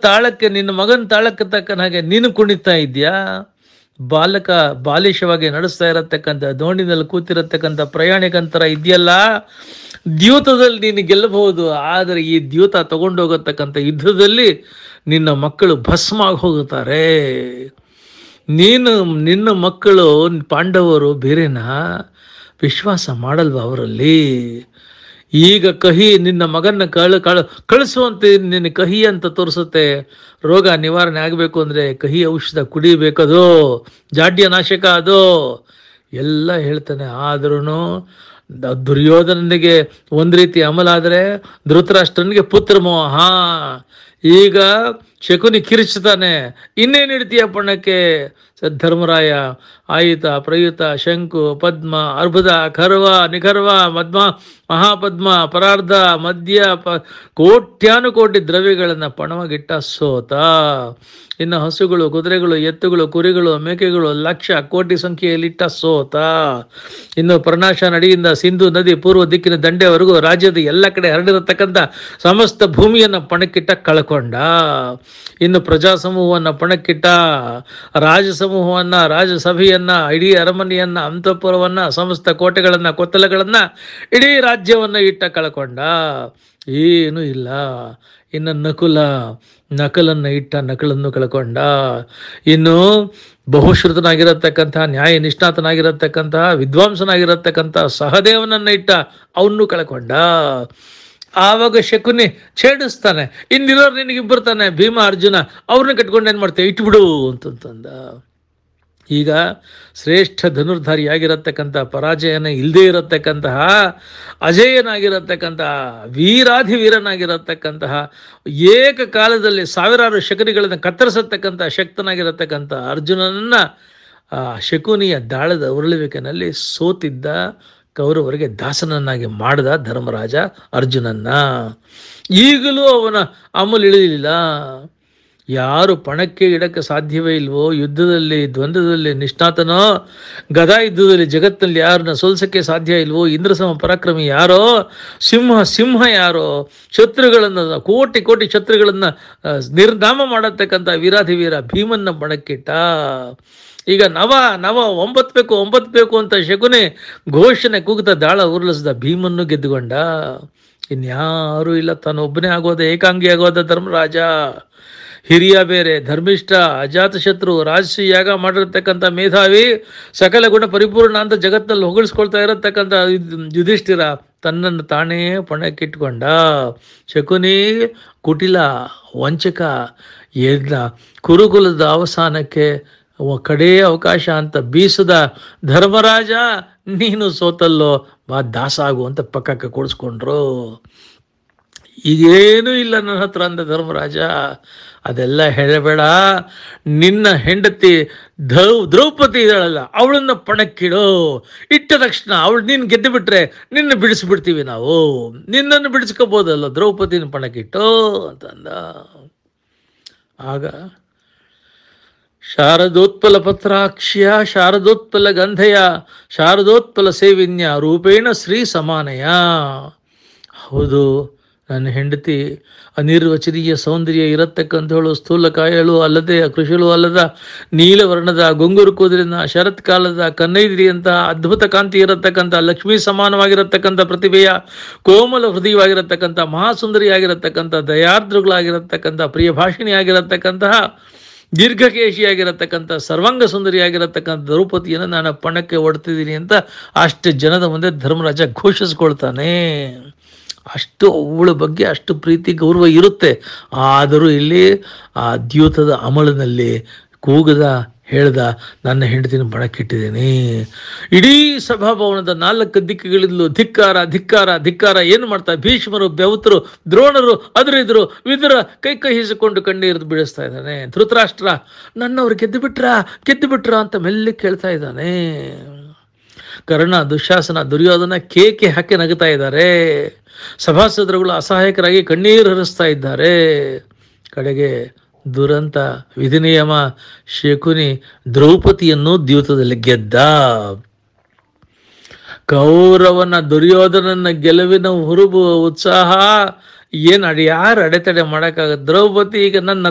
ತಾಳಕ್ಕೆ, ನಿನ್ನ ಮಗನ ತಾಳಕ್ಕೆ ತಕ್ಕನ ಹಾಗೆ ನೀನು ಕುಣಿತಾ ಇದೆಯಾ? ಬಾಲಿಶವಾಗಿ ನಡೆಸ್ತಾ ಇರತಕ್ಕಂಥ ದೋಣಿನಲ್ಲಿ ಕೂತಿರತಕ್ಕಂಥ ಪ್ರಯಾಣಿಕಂತರ ಇದೆಯಲ್ಲ, ದ್ಯೂತದಲ್ಲಿ ನೀನು ಗೆಲ್ಲಬಹುದು. ಆದರೆ ಈ ದ್ಯೂತ ತಗೊಂಡೋಗತಕ್ಕಂಥ ಯುದ್ಧದಲ್ಲಿ ನಿನ್ನ ಮಕ್ಕಳು ಭಸ್ಮ ಆಗಿ ಹೋಗುತ್ತಾರೆ. ನಿನ್ನ ಮಕ್ಕಳು ಪಾಂಡವರು ಬೇರೆನಾ? ವಿಶ್ವಾಸ ಮಾಡಲ್ವ ಅವರಲ್ಲಿ? ಈಗ ಕಹಿ ನಿನ್ನ ಮಗನ ಕಳಿಸುವಂತೆ ನಿನ್ನ ಕಹಿ ಅಂತ ತೋರಿಸುತ್ತೆ. ರೋಗ ನಿವಾರಣೆ ಆಗಬೇಕು ಅಂದರೆ ಕಹಿ ಔಷಧ ಕುಡಿಬೇಕದು, ಜಾಡ್ಯ ನಾಶಕ ಅದು ಎಲ್ಲ ಹೇಳ್ತಾನೆ. ಆದ್ರೂ ದುರ್ಯೋಧನನಿಗೆ ಒಂದು ರೀತಿ ಅಮಲ ಆದರೆ ಧೃತರಾಷ್ಟ್ರನಿಗೆ ಪುತ್ರ ಮೋಹ. ಈಗ ಶಕುನಿ ಕಿರಿಚ್ತಾನೆ, ಇನ್ನೇನು ಇಡ್ತೀಯ ಪಣ್ಣಕ್ಕೆ? ಧರ್ಮರಾಯ ಆಯುತ ಪ್ರಯುತ ಶಂಕು ಪದ್ಮ ಅರ್ಬುದ ಖರ್ವ ನಿಖರ್ವ ಮದ್ಮ ಮಹಾಪದ್ಮ ಪರಾರ್ಧ ಮಧ್ಯ ಕೋಟ್ಯಾನುಕೋಟಿ ದ್ರವ್ಯಗಳನ್ನು ಪಣವಾಗಿಟ್ಟ ಸೋತ. ಇನ್ನು ಹಸುಗಳು, ಕುದುರೆಗಳು, ಎತ್ತುಗಳು, ಕುರಿಗಳು, ಮೇಕೆಗಳು ಲಕ್ಷ ಕೋಟಿ ಸಂಖ್ಯೆಯಲ್ಲಿಟ್ಟ ಸೋತ. ಇನ್ನು ಪ್ರನಾಶ ನಡಿಯಿಂದ ಸಿಂಧು ನದಿ ಪೂರ್ವ ದಿಕ್ಕಿನ ದಂಡೆವರೆಗೂ ರಾಜ್ಯದ ಎಲ್ಲ ಕಡೆ ಹರಡಿರತಕ್ಕಂಥ ಸಮಸ್ತ ಭೂಮಿಯನ್ನು ಪಣಕ್ಕಿಟ್ಟ ಕಳ್ಕೊಂಡ. ಇನ್ನು ಪ್ರಜಾ ಸಮೂಹವನ್ನು ಪಣಕ್ಕಿಟ್ಟ, ರಾಜ ಸಮೂಹವನ್ನು, ರಾಜಸಭೆಯನ್ನ, ಇಡೀ ಅರಮನೆಯನ್ನ, ಅಂತಃಪುರವನ್ನ, ಸಮಸ್ತ ಕೋಟೆಗಳನ್ನ, ಕೊತ್ತಲಗಳನ್ನ, ಇಡೀ ರಾಜ್ಯವನ್ನ ಇಟ್ಟ ಕಳ್ಕೊಂಡ. ಏನೂ ಇಲ್ಲ. ಇನ್ನು ನಕಲನ್ನು ಇಟ್ಟ ನಕಲನ್ನು ಕಳ್ಕೊಂಡ. ಇನ್ನು ಬಹುಶ್ರುತನಾಗಿರತಕ್ಕಂತಹ, ನ್ಯಾಯ ನಿಷ್ಣಾತನಾಗಿರತಕ್ಕಂತಹ, ವಿದ್ವಾಂಸನಾಗಿರತಕ್ಕಂತಹ ಸಹದೇವನನ್ನ ಇಟ್ಟ, ಅವನ್ನೂ ಕಳ್ಕೊಂಡ. ಆವಾಗ ಶಕುನಿ ಛೇಡಿಸ್ತಾನೆ, ಇನ್ನಿರೋರು ನಿನಗಿಬ್ಬರು ತಾನೆ, ಭೀಮ ಅರ್ಜುನ, ಅವ್ರನ್ನ ಕಟ್ಕೊಂಡು ಏನು ಮಾಡ್ತೇವೆ, ಇಟ್ಬಿಡು ಅಂತಂದ. ಈಗ ಶ್ರೇಷ್ಠ ಧನುರ್ಧಾರಿಯಾಗಿರತಕ್ಕಂಥ, ಪರಾಜಯನ ಇಲ್ಲದೇ ಇರತಕ್ಕಂತಹ, ಅಜೇಯನಾಗಿರತಕ್ಕಂತಹ, ವೀರಾಧಿವೀರನಾಗಿರತಕ್ಕಂತಹ, ಏಕಕಾಲದಲ್ಲಿ ಸಾವಿರಾರು ಶಕುನಿಗಳನ್ನು ಕತ್ತರಿಸತಕ್ಕಂಥ ಶಕ್ತನಾಗಿರತಕ್ಕಂಥ ಅರ್ಜುನನನ್ನ ಶಕುನಿಯ ದಾಳದ ಉರುಳುವಿಕೆನಲ್ಲಿ ಸೋತಿದ್ದ ಕೌರವರಿಗೆ ದಾಸನನ್ನಾಗಿ ಮಾಡಿದ ಧರ್ಮರಾಜ ಅರ್ಜುನನ್ನ. ಈಗಲೂ ಅವನ ಅಮಲು ಇಳಿಲಿಲ್ಲ. ಯಾರು ಪಣಕ್ಕೆ ಇಡಕ್ಕೆ ಸಾಧ್ಯವೇ ಇಲ್ವೋ, ಯುದ್ಧದಲ್ಲಿ ದ್ವಂದ್ವದಲ್ಲಿ ನಿಷ್ಣಾತನೋ, ಗದಾ ಯುದ್ಧದಲ್ಲಿ ಜಗತ್ತಿನಲ್ಲಿ ಯಾರನ್ನ ಸೋಲ್ಸಕ್ಕೆ ಸಾಧ್ಯ ಇಲ್ವೋ, ಇಂದ್ರಸಮ ಪರಾಕ್ರಮಿ ಯಾರೋ, ಸಿಂಹ ಯಾರೋ, ಶತ್ರುಗಳನ್ನು, ಕೋಟಿ ಕೋಟಿ ಶತ್ರುಗಳನ್ನು ನಿರ್ನಾಮ ಮಾಡತಕ್ಕಂಥ ವೀರಾಧಿವೀರ ಭೀಮನ್ನ ಪಣಕ್ಕಿಟ್ಟ. ಈಗ ನವ 9 ಬೇಕು ಅಂತ ಶಕುನಿ ಘೋಷಣೆ ಕೂಗುತ್ತಾ ದಾಳ ಉರುಳಿಸಿದ, ಭೀಮನ್ನು ಗೆದ್ದುಕೊಂಡ. ಇನ್ಯಾರೂ ಇಲ್ಲ, ತಾನೊಬ್ಬನೇ ಆಗೋದ, ಏಕಾಂಗಿ ಆಗೋದ ಧರ್ಮರಾಜ. ಹಿರಿಯ ಬೇರೆ, ಧರ್ಮಿಷ್ಠ, ಅಜಾತಶತ್ರು, ರಾಜಸಿ ಯಾಗ ಮಾಡಿರ್ತಕ್ಕಂಥ ಮೇಧಾವಿ, ಸಕಲ ಗುಣ ಪರಿಪೂರ್ಣ ಅಂತ ಜಗತ್ತಿನಲ್ಲಿ ಹೊಗಳಿಸ್ಕೊಳ್ತಾ ಇರತಕ್ಕಂಥ ಯುಧಿಷ್ಠಿರ ತನ್ನನ್ನು ತಾನೇ ಪಣಕ್ಕಿಟ್ಕೊಂಡ. ಶಕುನಿ ಕುಟಿಲ, ವಂಚಕ, ಎಲ್ಲ ಕುರುಕುಲದ ಅವಸಾನಕ್ಕೆ ಕಡೇ ಅವಕಾಶ ಅಂತ ಬೀಸದ ಧರ್ಮರಾಜ, ನೀನು ಸೋತಲ್ಲೋ, ಬಾ ದಾಸ ಆಗು ಅಂತ ಪಕ್ಕಕ್ಕೆ ಕೂಡಿಸ್ಕೊಂಡ್ರು. ಈಗೇನೂ ಇಲ್ಲ ನನ್ನ ಹತ್ರ ಅಂದ ಧರ್ಮರಾಜ. ಅದೆಲ್ಲ ಹೇಳಬೇಡ, ನಿನ್ನ ಹೆಂಡತಿ ದ್ರೌಪದಿ ಇದ್ದಾಳಲ್ಲ, ಅವಳನ್ನ ಪಣಕ್ಕಿಡು. ಇಟ್ಟ ತಕ್ಷಣ ಅವಳು ನೀನು ಗೆದ್ದು ಬಿಟ್ರೆ ನಿನ್ನ ಬಿಡಿಸ್ಬಿಡ್ತೀವಿ ನಾವು, ನಿನ್ನನ್ನು ಬಿಡಿಸ್ಕೋಬೋದಲ್ಲ, ದ್ರೌಪದಿನ ಪಣಕ್ಕಿಟ್ಟು ಅಂತಂದ. ಆಗ ಶಾರದೋತ್ಪಲ ಪತ್ರಾಕ್ಷ್ಯ ಶಾರದೋತ್ಪಲ ಗಂಧಯ ಶಾರದೋತ್ಪಲ ಸೇವಿನ್ಯ ರೂಪೇಣ ಶ್ರೀ ಸಮಾನಯ. ಹೌದು, ನನ್ನ ಹೆಂಡತಿ ಅನಿರ್ವಚನೀಯ ಸೌಂದರ್ಯ ಇರತಕ್ಕಂಥವಳು, ಸ್ಥೂಲಕಾಯಳು ಅಲ್ಲದೆ, ಕೃಷಿಳು ಅಲ್ಲದ, ನೀಲವರ್ಣದ, ಗುಂಗುರು ಕೂದಲಿನ, ಶರತ್ಕಾಲದ, ಕನ್ನೈದಿರಿಯಂಥ ಅದ್ಭುತ ಕಾಂತಿ ಇರತಕ್ಕಂಥ, ಲಕ್ಷ್ಮೀ ಸಮಾನವಾಗಿರತಕ್ಕಂಥ ಪ್ರತಿಭೆಯ, ಕೋಮಲ ಹೃದಯವಾಗಿರತಕ್ಕಂಥ, ಮಹಾಸುಂದರಿಯಾಗಿರತಕ್ಕಂಥ, ದಯಾರ್ದ್ರಗಳಾಗಿರತಕ್ಕಂಥ, ಪ್ರಿಯ ಭಾಷಿಣಿಯಾಗಿರತಕ್ಕಂತಹ, ದೀರ್ಘಕೇಶಿಯಾಗಿರತಕ್ಕಂಥ, ಸರ್ವಾಂಗ ಸುಂದರಿಯಾಗಿರತಕ್ಕಂಥ ದ್ರೌಪದಿಯನ್ನು ನಾನು ಪಣಕ್ಕೆ ಹೊಡ್ತಿದ್ದೀನಿ ಅಂತ ಅಷ್ಟು ಜನದ ಮುಂದೆ ಧರ್ಮರಾಜ ಘೋಷಿಸ್ಕೊಳ್ತಾನೆ. ಅಷ್ಟು ಅವಳ ಬಗ್ಗೆ ಅಷ್ಟು ಪ್ರೀತಿ ಗೌರವ ಇರುತ್ತೆ. ಆದರೂ ಇಲ್ಲಿ ಆ ದ್ಯೂತದ ಅಮಲಿನಲ್ಲಿ ಕೂಗದ ಹೇಳ್ದ, ನನ್ನ ಹೆಂಡತಿನ ಪಣಕ್ಕಿಟ್ಟಿದ್ದೀನಿ. ಇಡೀ ಸಭಾಭವನದ 4 ದಿಕ್ಕುಗಳಿಂದಲೂ ಧಿಕ್ಕಾರ ಧಿಕ್ಕಾರ ಧಿಕ್ಕಾರ. ಏನು ಮಾಡ್ತಾ, ಭೀಷ್ಮರು, ಬೆವತರು, ದ್ರೋಣರು ಅದುರಿದ್ರು, ವಿದುರ ಕೈ ಹೀಸಿಕೊಂಡು ಕಣ್ಣೀರು ಬೀಳಿಸ್ತಾ ಇದ್ದಾನೆ. ಧೃತರಾಷ್ಟ್ರ, ನನ್ನವ್ರು ಗೆದ್ದು ಬಿಟ್ರ ಅಂತ ಮೆಲ್ಲಿ ಕೇಳ್ತಾ ಇದ್ದಾನೆ. ಕರ್ಣ, ದುಶ್ಯಾಸನ, ದುರ್ಯೋಧನ ಕೇಕೆ ಹಾಕಿ ನಗುತ್ತಾ ಇದ್ದಾರೆ. ಸಭಾಸದರುಗಳು ಅಸಹಾಯಕರಾಗಿ ಕಣ್ಣೀರು ಹರಿಸ್ತಾ ಇದ್ದಾರೆ. ಕಡೆಗೆ ದುರಂತ ವಿಧಿನಿಯಮ, ಶಕುನಿ ದ್ರೌಪದಿಯನ್ನು ದ್ಯೂತದಲ್ಲಿ ಗೆದ್ದ. ಕೌರವನ ದುರ್ಯೋಧನನ ಗೆಲುವಿನ ಹುರುಬು, ಉತ್ಸಾಹ ಯಾರು ಅಡೆತಡೆ ಮಾಡೋಕ್ಕಾಗತ್ತೆ? ದ್ರೌಪದಿ ಈಗ ನನ್ನ